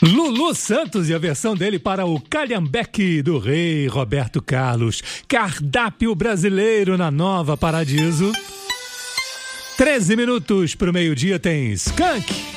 Lulu Santos e a versão dele para o Calhambeque do rei Roberto Carlos. Cardápio brasileiro na Nova Paradiso. 13 minutos pro meio-dia tem Skank.